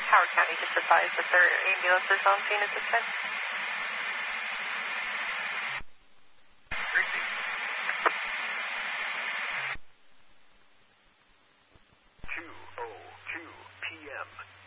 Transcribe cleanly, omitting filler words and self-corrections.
Howard County just advised that their ambulance is on scene at this time. Tracy. 2:02 p.m.